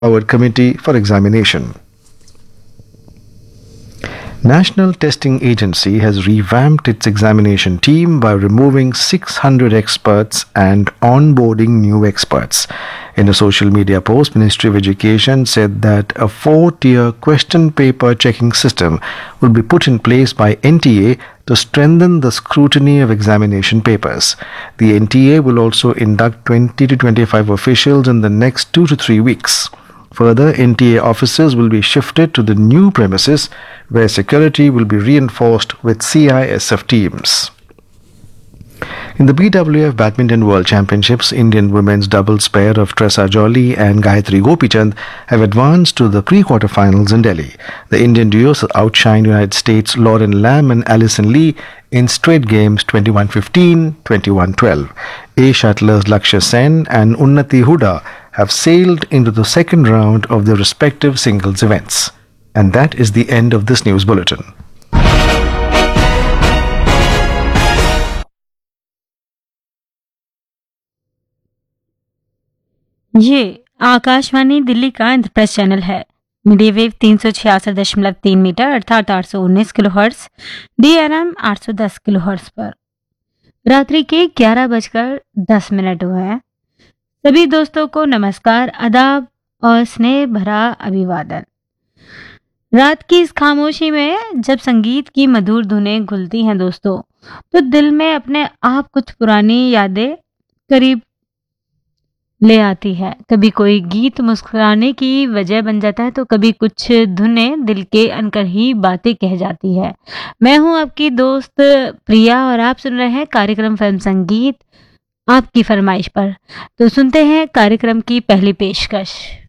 our committee for examination. National Testing Agency has revamped its examination team by removing 600 experts and onboarding new experts. In a social media post, Ministry of Education said that a 4-tier question paper checking system will be put in place by NTA to strengthen the scrutiny of examination papers. The NTA will also induct 20 to 25 officials in the next 2 to 3 weeks. Further, NTA officers will be shifted to the new premises where security will be reinforced with CISF teams. In the BWF Badminton World Championships, Indian women's doubles pair of Tressa Jolly and Gayatri Gopichand have advanced to the pre-quarterfinals in Delhi. The Indian duos outshined United States' Lauren Lam and Alison Lee in straight games 21-15, 21-12. A shuttlers Lakshya Sen and Unnati Huda have sailed into the second round of their respective singles events. And that is the end of this news bulletin. ये आकाशवाणी दिल्ली का Indraprastha channel है। Media wave 366.3 metre अर्थात 819 kilohertz, DRM 810 kilohertz पर रात्रि के 11:10 हुए हैं। सभी दोस्तों को नमस्कार, आदाब और स्नेह भरा अभिवादन। रात की इस खामोशी में जब संगीत की मधुर धुनें घुलती हैं दोस्तों, तो दिल में अपने आप कुछ पुरानी यादें करीब ले आती है। कभी कोई गीत मुस्कुराने की वजह बन जाता है, तो कभी कुछ धुनें दिल के अनकर ही बातें कह जाती है। मैं हूं आपकी दोस्त प्रिया और आप सुन रहे हैं कार्यक्रम फिल्म संगीत आपकी फरमाइश पर। तो सुनते हैं कार्यक्रम की पहली पेशकश।